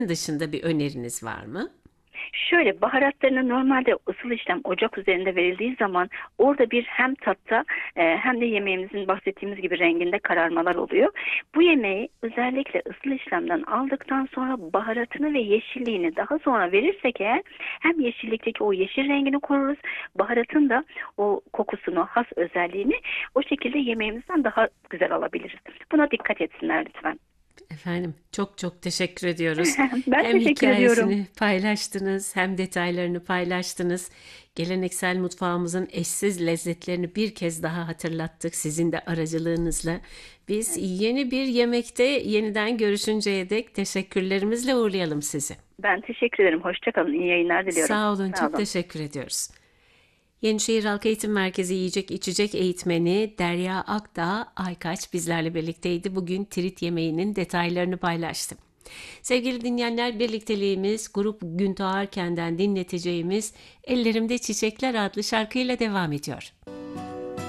dışında bir öneriniz var mı? Şöyle baharatlarını normalde ısıl işlem ocak üzerinde verildiği zaman orada bir hem tatta hem de yemeğimizin bahsettiğimiz gibi renginde kararmalar oluyor. Bu yemeği özellikle ısıl işlemden aldıktan sonra baharatını ve yeşilliğini daha sonra verirsek eğer hem yeşillikteki o yeşil rengini koruruz, baharatın da o kokusunu, has özelliğini o şekilde yemeğimizden daha güzel alabiliriz. Buna dikkat etsinler lütfen. Efendim, çok çok teşekkür ediyoruz. Ben Hem teşekkür ediyorum. hikayesini paylaştınız, hem detaylarını paylaştınız. Geleneksel mutfağımızın eşsiz lezzetlerini bir kez daha hatırlattık sizin de aracılığınızla. Biz yeni bir yemekte yeniden görüşünceye dek teşekkürlerimizle uğurlayalım sizi. Ben teşekkür ederim. Hoşça kalın. İyi yayınlar diliyorum. Sağ olun, Sağ çok olun. teşekkür ediyoruz. Yenişehir Halk Eğitim Merkezi Yiyecek İçecek Eğitmeni Derya Akdağ Aykaç bizlerle birlikteydi. Bugün tirit yemeğinin detaylarını paylaştı. Sevgili dinleyenler, birlikteliğimiz Grup Gündoğar Arken'den dinleteceğimiz Ellerimde Çiçekler adlı şarkıyla devam ediyor.